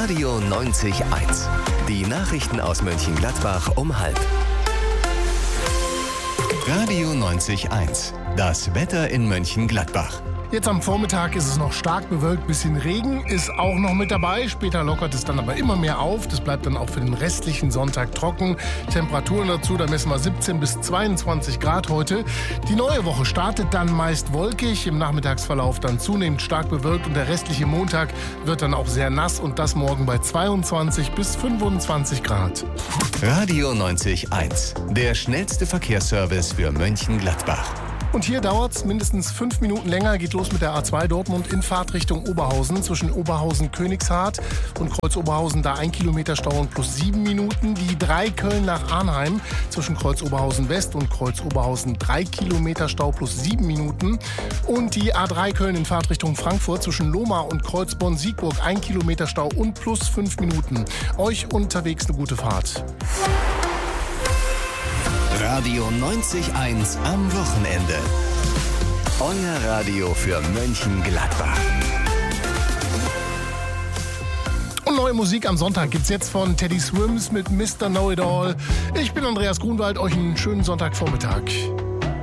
Radio 90.1. Die Nachrichten aus Mönchengladbach um 12:30. Radio 90.1. Das Wetter in Mönchengladbach. Jetzt am Vormittag ist es noch stark bewölkt, bisschen Regen ist auch noch mit dabei. Später lockert es dann aber immer mehr auf. Das bleibt dann auch für den restlichen Sonntag trocken. Temperaturen dazu, da messen wir 17 bis 22 Grad heute. Die neue Woche startet dann meist wolkig, im Nachmittagsverlauf dann zunehmend stark bewölkt und der restliche Montag wird dann auch sehr nass und das morgen bei 22 bis 25 Grad. Radio 90.1. Der schnellste Verkehrsservice für Mönchengladbach. Und hier dauert es mindestens 5 Minuten länger. Geht los mit der A2 Dortmund in Fahrtrichtung Oberhausen. Zwischen Oberhausen-Königshardt und Kreuz-Oberhausen da 1 Kilometer Stau und plus 7 Minuten. Die 3 Köln nach Arnheim zwischen Kreuz-Oberhausen West und Kreuz-Oberhausen 3 Kilometer Stau plus 7 Minuten. Und die A3 Köln in Fahrtrichtung Frankfurt zwischen Lohmar und Kreuzborn-Siegburg 1 Kilometer Stau und plus 5 Minuten. Euch unterwegs eine gute Fahrt. Radio 90.1 am Wochenende. Euer Radio für Mönchengladbach. Und neue Musik am Sonntag gibt's jetzt von Teddy Swims mit Mr. Know-It-All. Ich bin Andreas Grunwald, euch einen schönen Sonntagvormittag.